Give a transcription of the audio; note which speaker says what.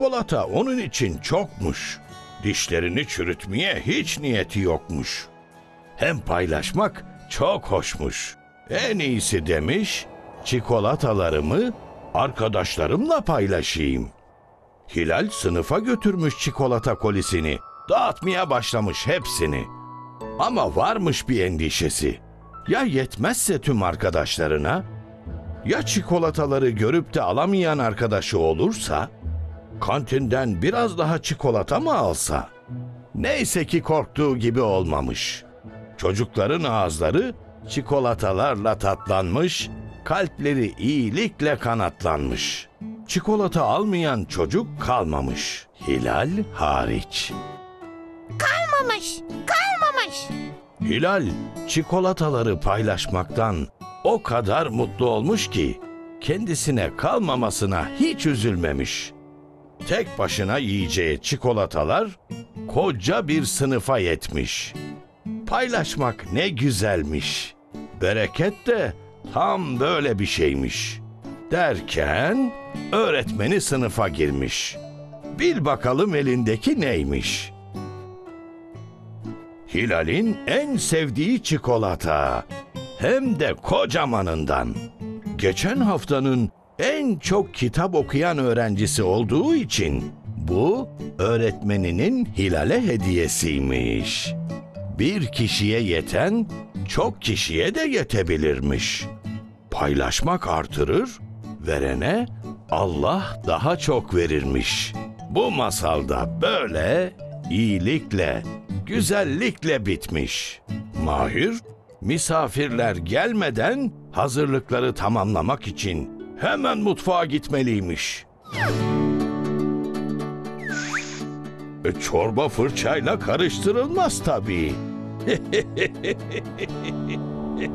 Speaker 1: Çikolata onun için çokmuş. Dişlerini çürütmeye hiç niyeti yokmuş. Hem paylaşmak çok hoşmuş. En iyisi demiş, çikolatalarımı arkadaşlarımla paylaşayım. Hilal sınıfa götürmüş çikolata kolisini. Dağıtmaya başlamış hepsini. Ama varmış bir endişesi. Ya yetmezse tüm arkadaşlarına? Ya çikolataları görüp de alamayan arkadaşı olursa? Kantinden biraz daha çikolata mı alsa? Neyse ki korktuğu gibi olmamış. Çocukların ağızları çikolatalarla tatlanmış, kalpleri iyilikle kanatlanmış. Çikolata almayan çocuk kalmamış, Hilal hariç.
Speaker 2: Kalmamış.
Speaker 1: Hilal çikolataları paylaşmaktan o kadar mutlu olmuş ki kendisine kalmamasına hiç üzülmemiş. Tek başına yiyeceği çikolatalar koca bir sınıfa yetmiş. Paylaşmak ne güzelmiş. Bereket de tam böyle bir şeymiş. Derken öğretmeni sınıfa girmiş. Bil bakalım elindeki neymiş? Hilal'in en sevdiği çikolata. Hem de kocamanından. Geçen haftanın en çok kitap okuyan öğrencisi olduğu için bu öğretmeninin Hilal'e hediyesiymiş. Bir kişiye yeten çok kişiye de yetebilirmiş. Paylaşmak artırır, verene Allah daha çok verirmiş. Bu masalda böyle iyilikle, güzellikle bitmiş. Mahir, misafirler gelmeden hazırlıkları tamamlamak için hemen mutfağa gitmeliymiş. Çorba fırçayla karıştırılmaz tabii.